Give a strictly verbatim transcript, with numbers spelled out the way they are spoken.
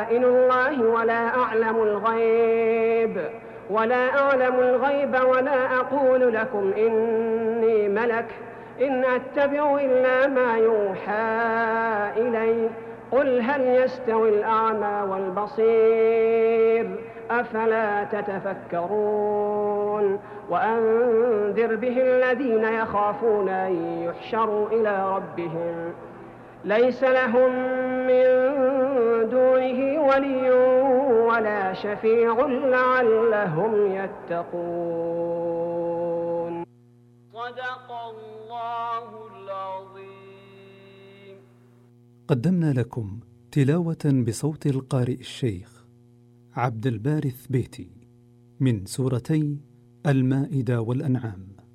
خزائن الله ولا أعلم الغيب ولا أعلم الغيب ولا أقول لكم إني ملك إن أتبع إلا ما يوحى إلي قل هل يستوي الأعمى والبصير أفلا تتفكرون وأنذر به الذين يخافون أن يحشروا إلى ربهم ليس لهم من دونه ولي ولا شفيع لعلهم يتقون. صدق الله العظيم. قدمنا لكم تلاوة بصوت القارئ الشيخ عبد الباري الثبيتي من سورتي المائدة والأنعام.